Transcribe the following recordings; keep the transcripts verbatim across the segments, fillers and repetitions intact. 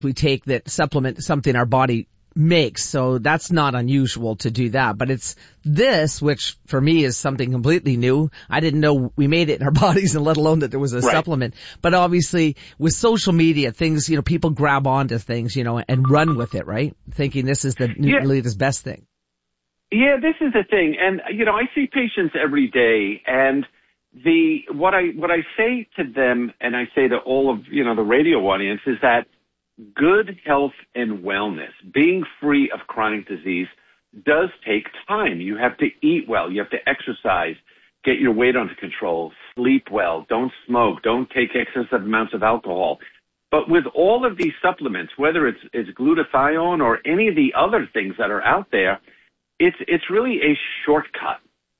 we take that supplement something our body makes. So that's not unusual to do that. But it's this, which for me is something completely new. I didn't know we made it in our bodies, and let alone that there was a right. supplement. But obviously with social media, things, you know, people grab onto things, you know, and run with it, right? Thinking this is the new, yeah. latest best thing. Yeah, this is the thing. And, you know, I see patients every day, and the, what I, what I say to them, and I say to all of, you know, the radio audience, is that good health and wellness, being free of chronic disease, does take time. You have to eat well. You have to exercise, get your weight under control, sleep well, don't smoke, don't take excessive amounts of alcohol. But with all of these supplements, whether it's, it's glutathione or any of the other things that are out there, it's, it's really a shortcut.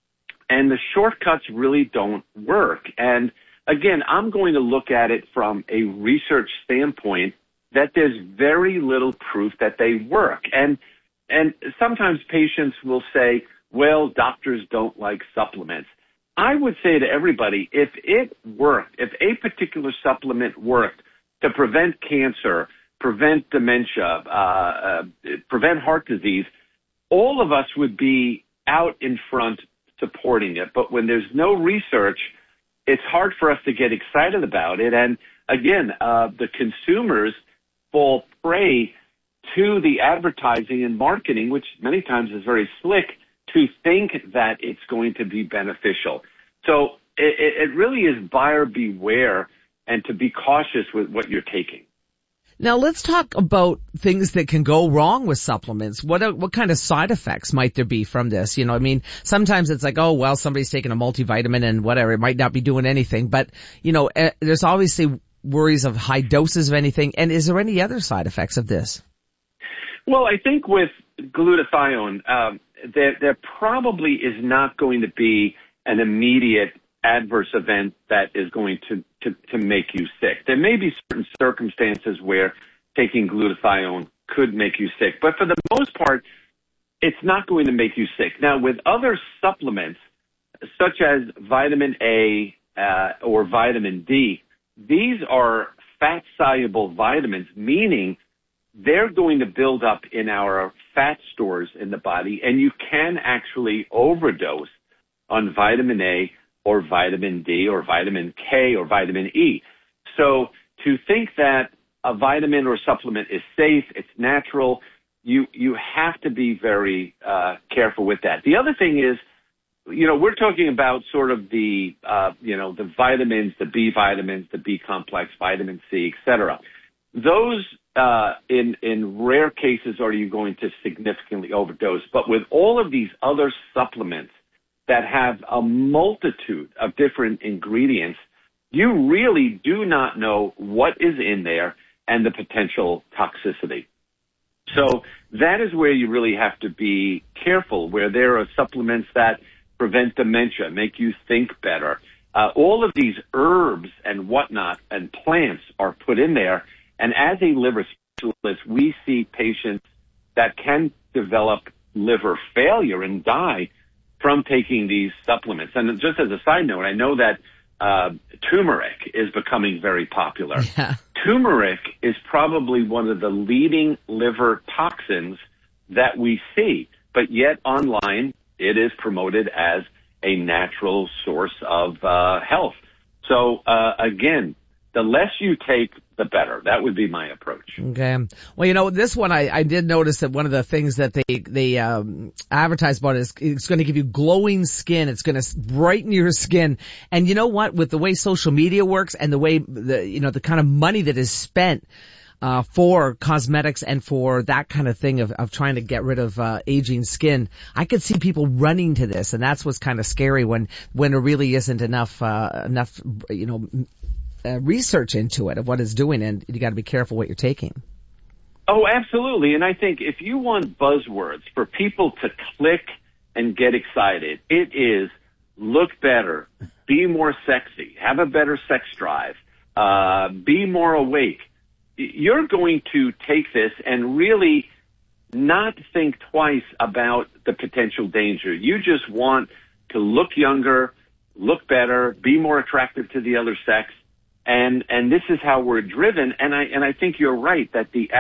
And the shortcuts really don't work. And again, I'm going to look at it from a research standpoint that there's very little proof that they work. And, and sometimes patients will say, well, doctors don't like supplements. I would say to everybody, if it worked, if a particular supplement worked to prevent cancer, prevent dementia, uh, uh, prevent heart disease, all of us would be out in front supporting it. But when there's no research, it's hard for us to get excited about it. And again, uh, the consumers fall prey to the advertising and marketing, which many times is very slick, to think that it's going to be beneficial. So it, it really is buyer beware and to be cautious with what you're taking. Now let's talk about things that can go wrong with supplements. What are, what kind of side effects might there be from this? You know, I mean, sometimes it's like, oh, well, somebody's taking a multivitamin and whatever, it might not be doing anything. But, you know, uh, there's obviously worries of high doses of anything. And is there any other side effects of this? Well, I think with glutathione, um, there, there probably is not going to be an immediate adverse event that is going to, to, to make you sick. There may be certain circumstances where taking glutathione could make you sick, but for the most part, it's not going to make you sick. Now, with other supplements, such as vitamin A uh, or vitamin D, these are fat-soluble vitamins, meaning they're going to build up in our fat stores in the body, and you can actually overdose on vitamin A or vitamin D or vitamin K or vitamin E. So to think that a vitamin or supplement is safe, it's natural, you you have to be very uh, careful with that. The other thing is, you know, we're talking about sort of the, uh, you know, the vitamins, the B vitamins, the B complex, vitamin C, et cetera. Those, uh, in, in rare cases are you going to significantly overdose. But with all of these other supplements that have a multitude of different ingredients, you really do not know what is in there and the potential toxicity. So that is where you really have to be careful, where there are supplements that prevent dementia, make you think better. Uh, all of these herbs and whatnot and plants are put in there. And as a liver specialist, we see patients that can develop liver failure and die from taking these supplements. And just as a side note, I know that uh, turmeric is becoming very popular. Yeah. Turmeric is probably one of the leading liver toxins that we see, but yet online it is promoted as a natural source of uh, health. So uh, again, the less you take, the better. That would be my approach. Okay. Well, you know, this one, I, I did notice that one of the things that they, they, um, advertise about is it's going to give you glowing skin. It's going to brighten your skin. And you know what? With the way social media works and the way the, you know, the kind of money that is spent, uh, for cosmetics and for that kind of thing of, of trying to get rid of, uh, aging skin, I could see people running to this. And that's what's kind of scary when, when there really isn't enough, uh, enough, you know, Uh, research into it of what it's doing, and you got to be careful what you're taking. Oh, absolutely. And I think if you want buzzwords for people to click and get excited, it is look better, be more sexy, have a better sex drive, uh, be more awake. You're going to take this and really not think twice about the potential danger. You just want to look younger, look better, be more attractive to the other sex. And, and this is how we're driven. And I, and I think you're right that the